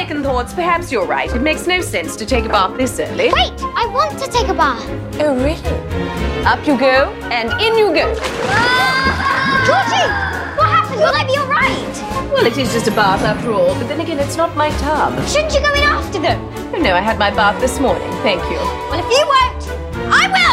second thoughts, perhaps you're right. It makes no sense to take a bath this early. Wait, I want to take a bath. Oh, really? Up you go, and in you go. Georgie, what happened? Will I be all right? Well, it is just a bath after all, but then again, it's not my tub. Shouldn't you go in after them? Oh, no, I had my bath this morning, thank you. Well, if you won't, I will!